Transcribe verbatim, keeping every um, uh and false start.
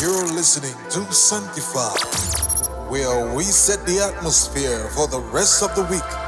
You're listening to Sanctify, where we set the atmosphere for the rest of the week.